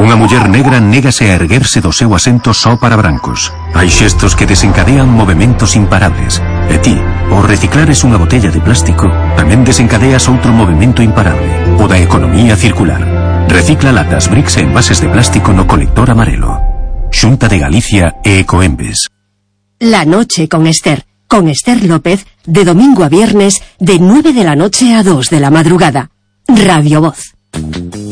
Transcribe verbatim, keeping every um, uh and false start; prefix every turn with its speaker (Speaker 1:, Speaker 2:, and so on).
Speaker 1: Unha muller negra négase a erguerse do seu asento só para brancos. Hai xestos que desencadean movementos imparables. E ti, ao reciclares unha botella de plástico, tamén desencadeas outro movimento imparable, o da economía circular. Recicla latas, bricks e envases de plástico no colector amarelo. Xunta de Galicia e Ecoembes.
Speaker 2: La noche con Esther. Con Esther López, de domingo a viernes, de nueve de la noche a dos de la madrugada. Radio Voz.